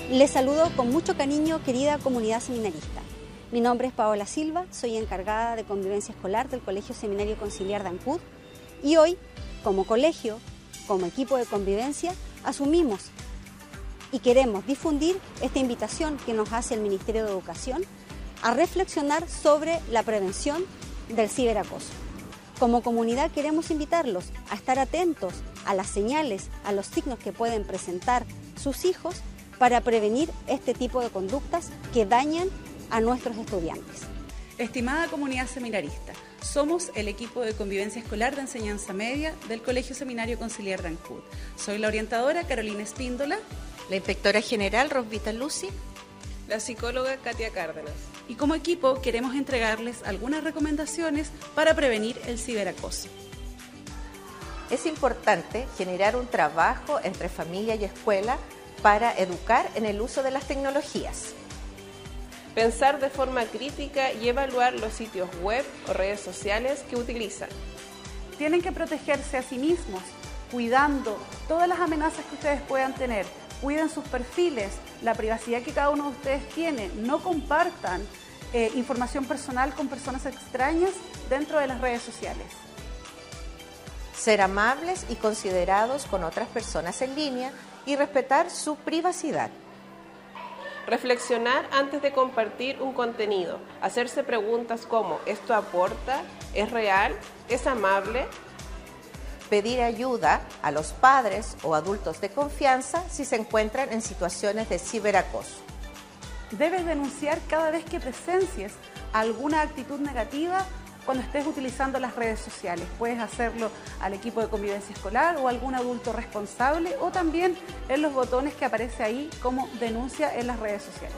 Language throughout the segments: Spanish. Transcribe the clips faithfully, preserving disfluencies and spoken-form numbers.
Les saludo con mucho cariño, querida comunidad seminarista. Mi nombre es Paola Silva, soy encargada de convivencia escolar del Colegio Seminario Conciliar de Ancud y hoy, como colegio, como equipo de convivencia, asumimos y queremos difundir esta invitación que nos hace el Ministerio de Educación a reflexionar sobre la prevención del ciberacoso. Como comunidad queremos invitarlos a estar atentos a las señales, a los signos que pueden presentar sus hijos para prevenir este tipo de conductas que dañan a nuestros estudiantes. Estimada comunidad seminarista, somos el equipo de convivencia escolar de enseñanza media del Colegio Seminario Conciliar de Ancud. Soy la orientadora Carolina Espíndola, la inspectora general Rosvita Lucy, la psicóloga Katia Cárdenas. Y como equipo queremos entregarles algunas recomendaciones para prevenir el ciberacoso. Es importante generar un trabajo entre familia y escuela para educar en el uso de las tecnologías. Pensar de forma crítica y evaluar los sitios web o redes sociales que utilizan. Tienen que protegerse a sí mismos, cuidando todas las amenazas que ustedes puedan tener. Cuiden sus perfiles, la privacidad que cada uno de ustedes tiene. No compartan eh, información personal con personas extrañas dentro de las redes sociales. Ser amables y considerados con otras personas en línea y respetar su privacidad. Reflexionar antes de compartir un contenido. Hacerse preguntas como ¿esto aporta? ¿Es real? ¿Es amable? Pedir ayuda a los padres o adultos de confianza si se encuentran en situaciones de ciberacoso. Debes denunciar cada vez que presencies alguna actitud negativa cuando estés utilizando las redes sociales. Puedes hacerlo al equipo de convivencia escolar o a algún adulto responsable o también en los botones que aparece ahí como denuncia en las redes sociales.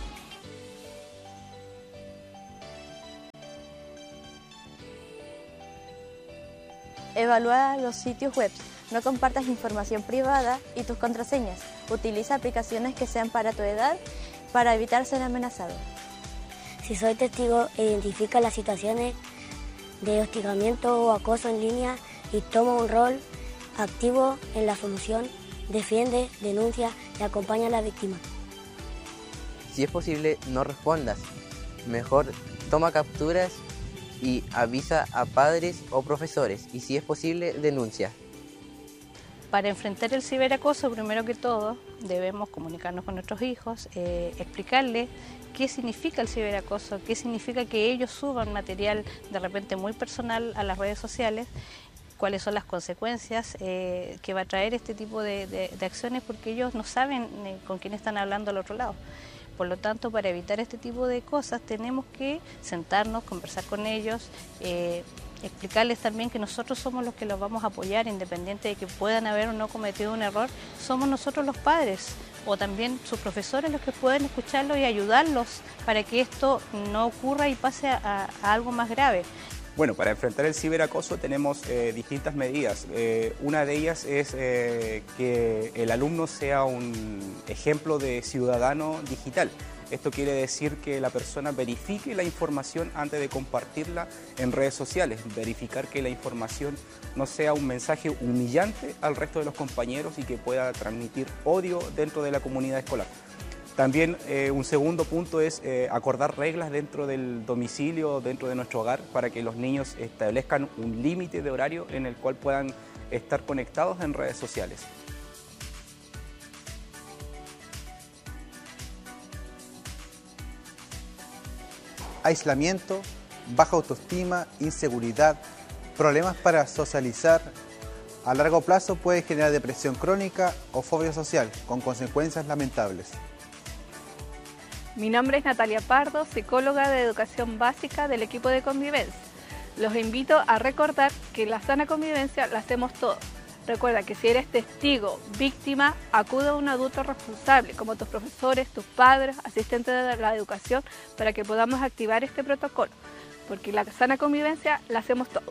Evalúa los sitios web, no compartas información privada y tus contraseñas. Utiliza aplicaciones que sean para tu edad para evitar ser amenazado. Si soy testigo, identifica las situaciones de hostigamiento o acoso en línea y toma un rol activo en la solución, defiende, denuncia y acompaña a la víctima. Si es posible, no respondas. Mejor toma capturas y avisa a padres o profesores y si es posible, denuncia. Para enfrentar el ciberacoso, primero que todo, debemos comunicarnos con nuestros hijos, eh, explicarles qué significa el ciberacoso, qué significa que ellos suban material de repente muy personal a las redes sociales, cuáles son las consecuencias eh, que va a traer este tipo de, de, de acciones, porque ellos no saben eh, con quién están hablando al otro lado. Por lo tanto, para evitar este tipo de cosas tenemos que sentarnos, conversar con ellos, eh, explicarles también que nosotros somos los que los vamos a apoyar, independiente de que puedan haber o no cometido un error, somos nosotros los padres o también sus profesores los que pueden escucharlos y ayudarlos para que esto no ocurra y pase a, a algo más grave. Bueno, para enfrentar el ciberacoso tenemos eh, distintas medidas. Eh, una de ellas es eh, que el alumno sea un ejemplo de ciudadano digital. Esto quiere decir que la persona verifique la información antes de compartirla en redes sociales, verificar que la información no sea un mensaje humillante al resto de los compañeros y que pueda transmitir odio dentro de la comunidad escolar. También eh, un segundo punto es eh, acordar reglas dentro del domicilio, dentro de nuestro hogar, para que los niños establezcan un límite de horario en el cual puedan estar conectados en redes sociales. Aislamiento, baja autoestima, inseguridad, problemas para socializar. A largo plazo puede generar depresión crónica o fobia social, con consecuencias lamentables. Mi nombre es Natalia Pardo, psicóloga de educación básica del equipo de convivencia. Los invito a recordar que la sana convivencia la hacemos todos. Recuerda que si eres testigo, víctima, acude a un adulto responsable, como tus profesores, tus padres, asistentes de la educación, para que podamos activar este protocolo, porque la sana convivencia la hacemos todos.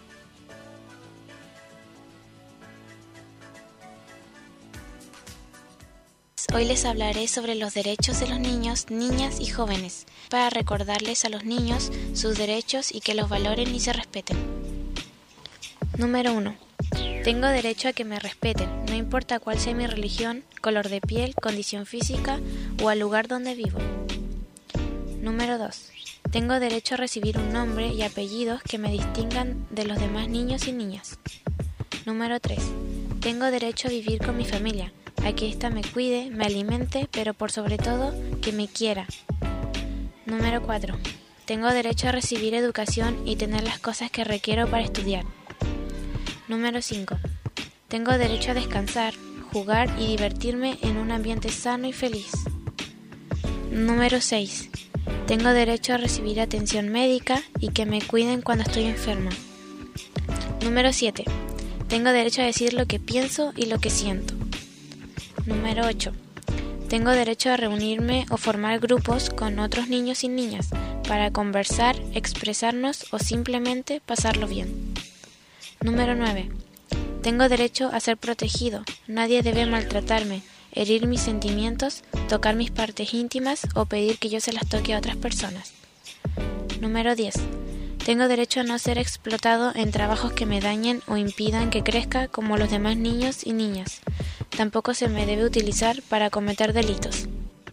Hoy les hablaré sobre los derechos de los niños, niñas y jóvenes, para recordarles a los niños sus derechos y que los valoren y se respeten. Número uno. Tengo derecho a que me respeten, no importa cuál sea mi religión, color de piel, condición física o al lugar donde vivo. Número dos. Tengo derecho a recibir un nombre y apellidos que me distingan de los demás niños y niñas. Número tres. Tengo derecho a vivir con mi familia, a que ésta me cuide, me alimente, pero por sobre todo, que me quiera. Número cuatro. Tengo derecho a recibir educación y tener las cosas que requiero para estudiar. Número cinco. Tengo derecho a descansar, jugar y divertirme en un ambiente sano y feliz. Número seis. Tengo derecho a recibir atención médica y que me cuiden cuando estoy enferma. Número siete. Tengo derecho a decir lo que pienso y lo que siento. Número ocho. Tengo derecho a reunirme o formar grupos con otros niños y niñas para conversar, expresarnos o simplemente pasarlo bien. Número nueve. Tengo derecho a ser protegido. Nadie debe maltratarme, herir mis sentimientos, tocar mis partes íntimas o pedir que yo se las toque a otras personas. Número diez. Tengo derecho a no ser explotado en trabajos que me dañen o impidan que crezca como los demás niños y niñas. Tampoco se me debe utilizar para cometer delitos.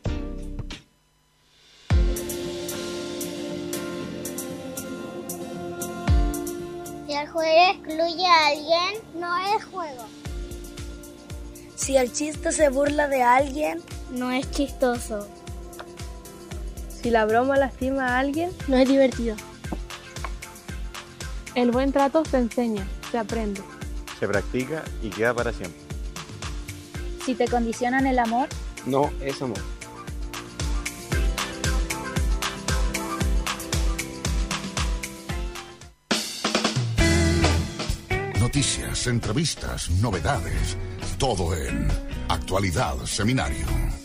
Si el juego excluye a alguien, no es juego. Si el chiste se burla de alguien, no es chistoso. Si la broma lastima a alguien, no es divertido. El buen trato se enseña, se aprende. Se practica y queda para siempre. Si te condicionan el amor, no es amor. Noticias, entrevistas, novedades, todo en Actualidad Seminario.